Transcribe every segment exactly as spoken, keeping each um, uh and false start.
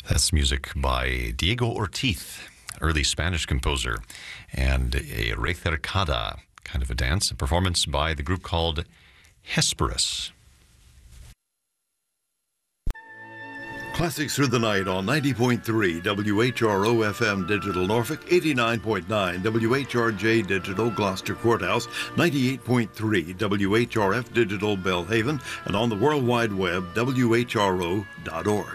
That's music by Diego Ortiz, early Spanish composer, and a recercada kind of a dance, a performance by the group called Hesperus. Classics Through the Night on ninety point three W H R O F M Digital Norfolk, eighty-nine point nine W H R J Digital Gloucester Courthouse, ninety-eight point three W H R F Digital Belhaven, and on the World Wide Web, W H R O dot org.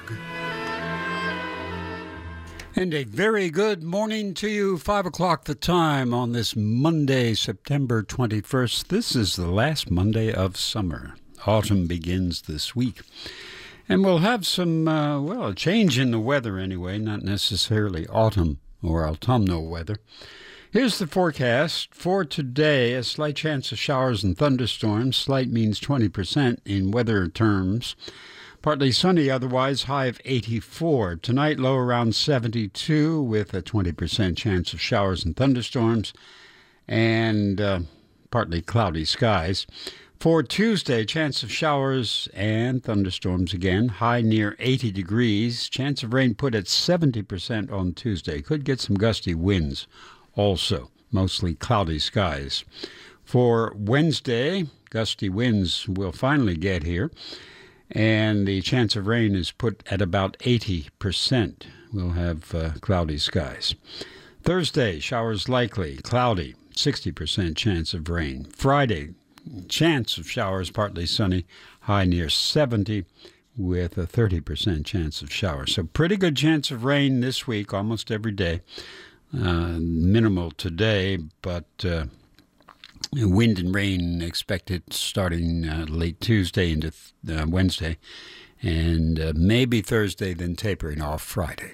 And a very good morning to you. Five o'clock the time on this Monday, September twenty-first. This is the last Monday of summer. Autumn begins this week. And we'll have some, uh, well, a change in the weather anyway, not necessarily autumn or autumnal weather. Here's the forecast for today. A slight chance of showers and thunderstorms. Slight means twenty percent in weather terms. Partly sunny, otherwise high of eighty-four. Tonight, low around seventy-two with a twenty percent chance of showers and thunderstorms. And uh, partly cloudy skies. For Tuesday, chance of showers and thunderstorms again. High near eighty degrees. Chance of rain put at seventy percent on Tuesday. Could get some gusty winds also. Mostly cloudy skies. For Wednesday, gusty winds will finally get here. And the chance of rain is put at about eighty percent. We'll have uh, cloudy skies. Thursday, showers likely. Cloudy. sixty percent chance of rain. Friday, chance of showers, partly sunny, high near seventy with a thirty percent chance of showers. So pretty good chance of rain this week, almost every day. Uh, minimal today, but uh, wind and rain expected starting uh, late Tuesday into th- uh, Wednesday, and uh, maybe Thursday, then tapering off Friday.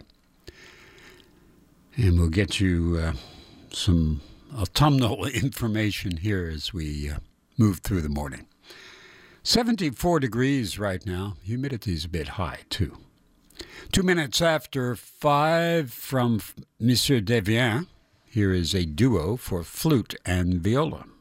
And we'll get you uh, some autumnal information here as we uh, move through the morning. seventy-four degrees right now. Humidity's a bit high, too. Two minutes after five from Monsieur Devian. Here is a duo for flute and viola.